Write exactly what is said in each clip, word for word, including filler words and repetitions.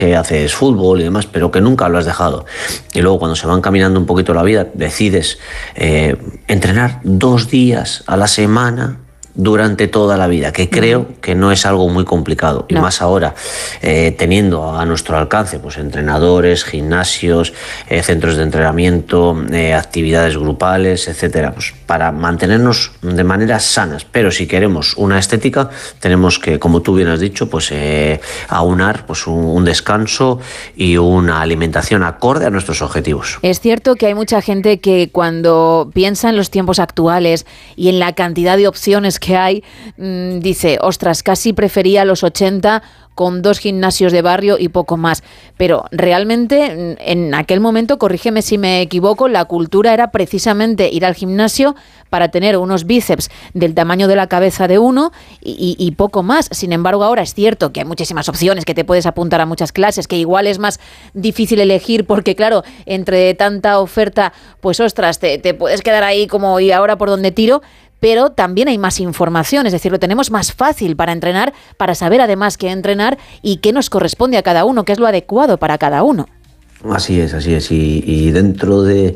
que haces fútbol y demás, pero que nunca lo has dejado. Y luego cuando se van caminando un poquito la vida, decides eh, entrenar dos días a la semana durante toda la vida, que creo que no es algo muy complicado. Y no. Más ahora, eh, teniendo a nuestro alcance pues entrenadores, gimnasios, eh, centros de entrenamiento, eh, actividades grupales, etcétera, pues para mantenernos de maneras sanas. Pero si queremos una estética, tenemos que, como tú bien has dicho, pues eh, aunar pues un, un descanso y una alimentación acorde a nuestros objetivos. Es cierto que hay mucha gente que cuando piensa en los tiempos actuales y en la cantidad de opciones que hay, mmm, dice, ostras, casi prefería los ochenta con dos gimnasios de barrio y poco más. Pero realmente en aquel momento, corrígeme si me equivoco, la cultura era precisamente ir al gimnasio para tener unos bíceps del tamaño de la cabeza de uno y, y poco más. Sin embargo, ahora es cierto que hay muchísimas opciones, que te puedes apuntar a muchas clases, que igual es más difícil elegir porque, claro, entre tanta oferta, pues ostras, te, te puedes quedar ahí como ¿y ahora por dónde tiro? Pero también hay más información, es decir, lo tenemos más fácil para entrenar, para saber además qué entrenar y qué nos corresponde a cada uno, qué es lo adecuado para cada uno. Así es, así es. Y, y dentro de,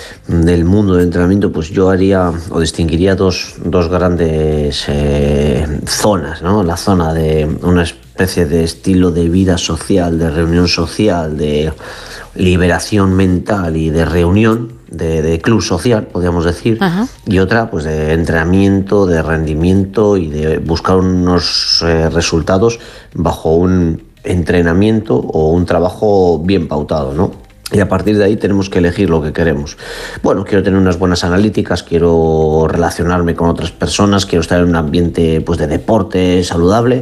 del mundo del entrenamiento, pues yo haría o distinguiría dos, dos grandes eh, zonas, ¿no? La zona de una especie de estilo de vida social, de reunión social, de liberación mental y de reunión, de, de club social, podríamos decir. Ajá. Y otra pues de entrenamiento, de rendimiento y de buscar unos eh, resultados bajo un entrenamiento o un trabajo bien pautado, ¿no? Y a partir de ahí tenemos que elegir lo que queremos. Bueno, quiero tener unas buenas analíticas, quiero relacionarme con otras personas, quiero estar en un ambiente pues de deporte saludable.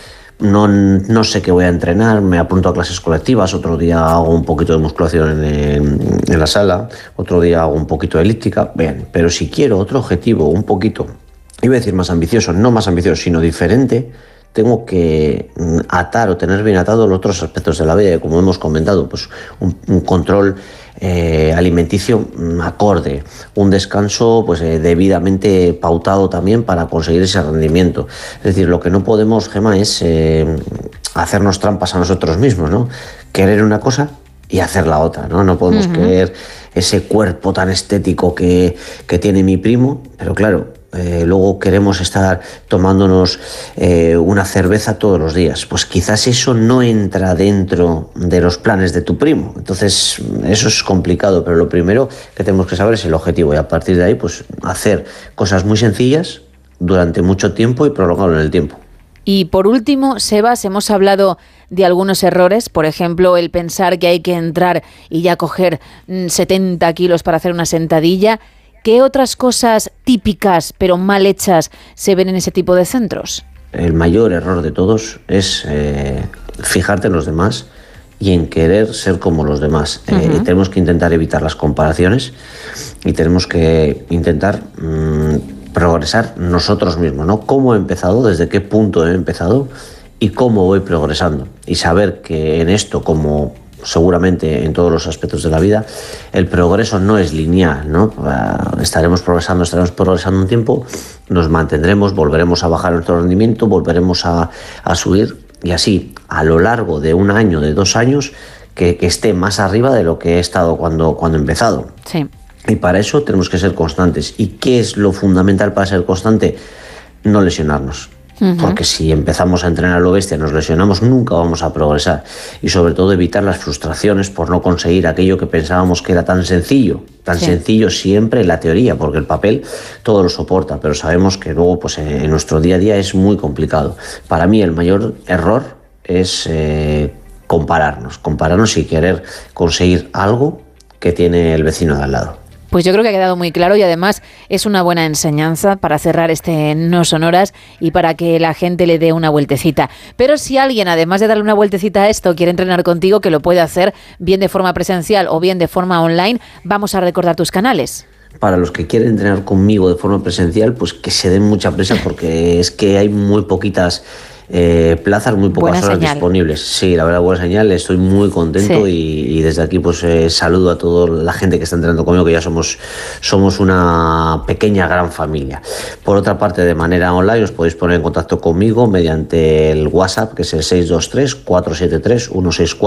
No, no sé qué voy a entrenar, me apunto a clases colectivas, otro día hago un poquito de musculación en, en la sala, otro día hago un poquito de elíptica, bien, pero si quiero otro objetivo, un poquito, iba a decir más ambicioso, no más ambicioso, sino diferente, tengo que atar o tener bien atado los otros aspectos de la vida, como hemos comentado, pues un, un control eh, alimenticio acorde, un descanso pues eh, debidamente pautado también para conseguir ese rendimiento. Es decir, lo que no podemos, Gemma, es eh, hacernos trampas a nosotros mismos, ¿no? Querer una cosa y hacer la otra, ¿no? No podemos uh-huh. querer ese cuerpo tan estético que, que tiene mi primo, pero claro, Eh, luego queremos estar tomándonos eh, una cerveza todos los días. Pues quizás eso no entra dentro de los planes de tu primo. Entonces eso es complicado, pero lo primero que tenemos que saber es el objetivo y a partir de ahí pues hacer cosas muy sencillas durante mucho tiempo y prolongarlo en el tiempo. Y por último, Sebas, hemos hablado de algunos errores, por ejemplo, el pensar que hay que entrar y ya coger setenta kilos para hacer una sentadilla. ¿Qué otras cosas típicas, pero mal hechas, se ven en ese tipo de centros? El mayor error de todos es eh, fijarte en los demás y en querer ser como los demás. Uh-huh. Eh, tenemos que intentar evitar las comparaciones y tenemos que intentar mmm, progresar nosotros mismos, ¿no? ¿Cómo he empezado? ¿Desde qué punto he empezado? Y cómo voy progresando. Y saber que en esto, como seguramente en todos los aspectos de la vida, el progreso no es lineal, ¿no? Estaremos progresando, estaremos progresando un tiempo, nos mantendremos, volveremos a bajar nuestro rendimiento, volveremos a, a subir y así a lo largo de un año, de dos años, que, que esté más arriba de lo que he estado cuando, cuando he empezado. Sí. Y para eso tenemos que ser constantes. ¿Y qué es lo fundamental para ser constante? No lesionarnos. Uh-huh. Porque si empezamos a entrenar a lo bestia, nos lesionamos, nunca vamos a progresar. Y sobre todo evitar las frustraciones por no conseguir aquello que pensábamos que era tan sencillo. Tan sí. sencillo siempre en la teoría, porque el papel todo lo soporta, pero sabemos que luego pues, en nuestro día a día es muy complicado. Para mí el mayor error es eh, compararnos, compararnos y querer conseguir algo que tiene el vecino de al lado. Pues yo creo que ha quedado muy claro y además es una buena enseñanza para cerrar este No Sonoras y para que la gente le dé una vueltecita. Pero si alguien, además de darle una vueltecita a esto, quiere entrenar contigo, que lo puede hacer bien de forma presencial o bien de forma online, vamos a recordar tus canales. Para los que quieren entrenar conmigo de forma presencial, pues que se den mucha prisa porque es que hay muy poquitas eh, plazas, muy pocas buena horas señal. Disponibles. Sí, la verdad, buena señal, estoy muy contento sí. y, y desde aquí pues eh, saludo a toda la gente que está entrenando conmigo, que ya somos, somos una pequeña gran familia. Por otra parte, de manera online os podéis poner en contacto conmigo mediante el WhatsApp, que es el seis dos tres, cuatro siete tres, uno seis cuatro.